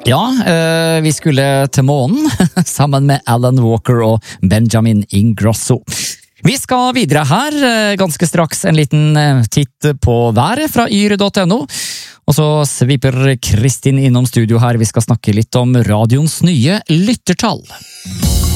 Ja, vi skulle til månen sammen med Alan Walker og Benjamin Ingrosso. Vi skal videre her, ganske straks en liten titt på været fra yr.no. Og så sviper Kristin innom studio her, vi skal snakke litt om radioens nye lyttertall.